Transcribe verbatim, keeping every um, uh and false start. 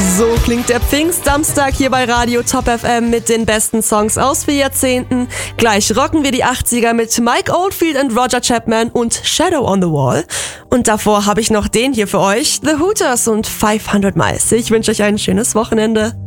So klingt der Pfingstsamstag hier bei Radio Top F M mit den besten Songs aus vier Jahrzehnten. Gleich rocken wir die achtziger mit Mike Oldfield und Roger Chapman und Shadow on the Wall. Und davor habe ich noch den hier für euch, The Hooters und fünfhundert Miles. Ich wünsche euch ein schönes Wochenende.